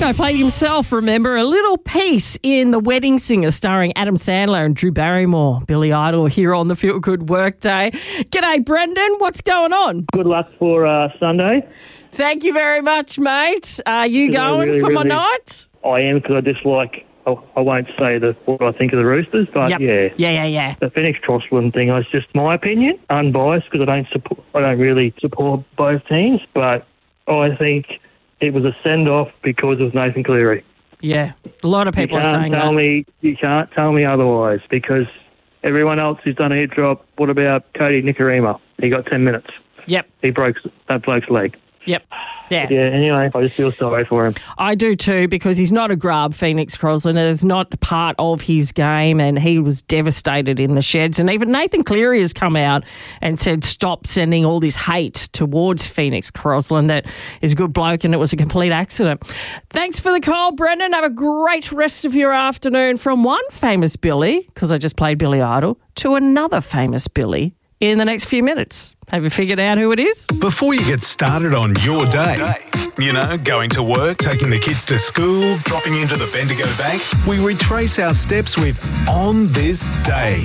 Tobacco played himself, remember, a little piece in The Wedding Singer starring Adam Sandler and Drew Barrymore. Billy Idol here on the Feel Good Workday. G'day, Brendan. What's going on? Good luck for Sunday. Thank you very much, mate. Are you going for my night? I am, because I dislike... I won't say what I think of the Roosters, but yeah. Yeah. The Phoenix Crossland thing is just my opinion, unbiased, because I don't really support both teams, but I think it was a send-off because of Nathan Cleary. Yeah, a lot of people are saying that. You can't tell me otherwise, because everyone else who's done a hit drop. What about Cody Nikorima? He got 10 minutes. Yep. He broke that bloke's leg. Yep. Yeah. Yeah, anyway, I just feel sorry for him. I do too, because he's not a grub, Phoenix Crossland. It is not part of his game, and he was devastated in the sheds. And even Nathan Cleary has come out and said, stop sending all this hate towards Phoenix Crossland. That is a good bloke, and it was a complete accident. Thanks for the call, Brendan. Have a great rest of your afternoon. From one famous Billy, because I just played Billy Idol, to another famous Billy in the next few minutes. Have you figured out who it is? Before you get started on your day, you know, going to work, taking the kids to school, dropping into the Bendigo Bank, we retrace our steps with On This Day.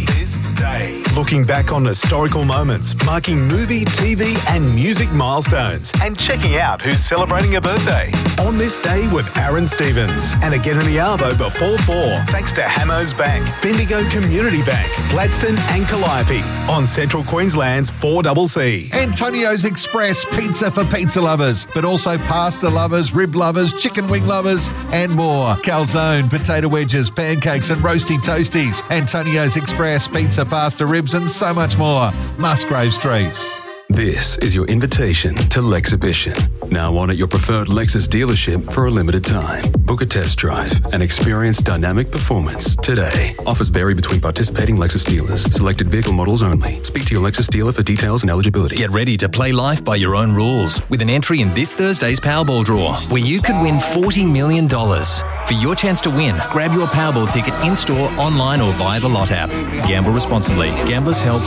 Looking back on historical moments, marking movie, TV and music milestones, and checking out who's celebrating a birthday. On This Day with Aaron Stevens. And again in the Arvo before 4, thanks to Hamos Bank, Bendigo Community Bank, Gladstone and Calliope on Central Queensland's 4CC. Antonio's Express pizza for pizza lovers, but also pasta lovers, rib lovers, chicken wing lovers, and more. Calzone, potato wedges, pancakes, and roasty toasties. Antonio's Express pizza, pasta, ribs, and so much more. Musgrave Street. This is your invitation to Lexhibition. Now on at your preferred Lexus dealership for a limited time. Book a test drive and experience dynamic performance today. Offers vary between participating Lexus dealers. Selected vehicle models only. Speak to your Lexus dealer for details and eligibility. Get ready to play life by your own rules with an entry in this Thursday's Powerball draw, where you could win $40 million. For your chance to win, grab your Powerball ticket in-store, online or via the Lot app. Gamble responsibly. Gamblers Help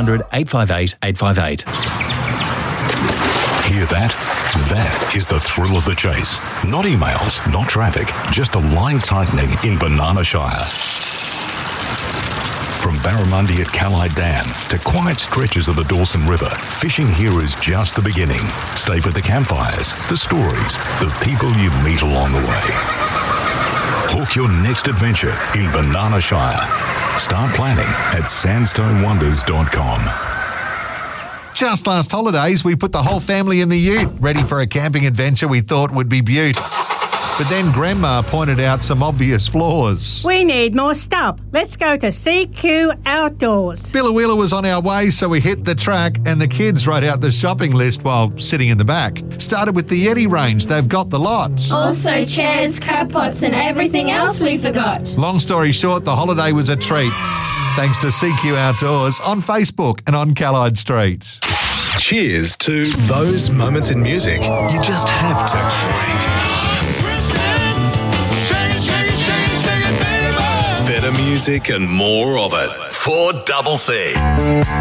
1-800-858-858. Hear that? That is the thrill of the chase. Not emails, not traffic, just a line tightening in Banana Shire. From Barramundi at Callide Dam to quiet stretches of the Dawson River, fishing here is just the beginning. Stay for the campfires, the stories, the people you meet along the way. Hook your next adventure in Banana Shire. Start planning at sandstonewonders.com. Just last holidays, we put the whole family in the ute, ready for a camping adventure we thought would be beaut. But then Grandma pointed out some obvious flaws. We need more stuff. Let's go to CQ Outdoors. Billawheeler was on our way, so we hit the track, and the kids wrote out the shopping list while sitting in the back. Started with the Yeti range. They've got the lot. Also chairs, crab pots and everything else we forgot. Long story short, the holiday was a treat. Thanks to CQ Outdoors on Facebook and on Callide Street. Cheers to those moments in music you just have to crank up. Better music and more of it. 4CC.